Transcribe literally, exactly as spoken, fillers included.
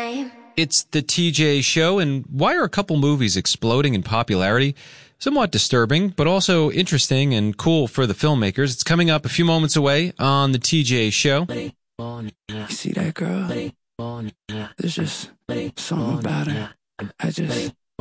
It's the T J Show, and why are a couple movies exploding in popularity? Somewhat disturbing, but also interesting and cool for the filmmakers. It's coming up a few moments away on the T J Show. You see that girl? There's just something about her. I just